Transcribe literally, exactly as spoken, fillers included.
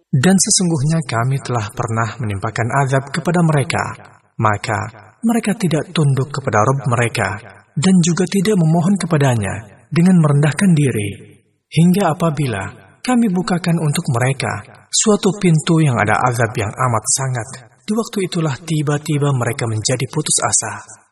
Dan sesungguhnya kami telah pernah menimpakan azab kepada mereka, maka mereka tidak tunduk kepada Rabb mereka, dan juga tidak memohon kepadanya dengan merendahkan diri, hingga apabila kami bukakan untuk mereka suatu pintu yang ada azab yang amat sangat, di waktu itulah tiba-tiba mereka menjadi putus asa.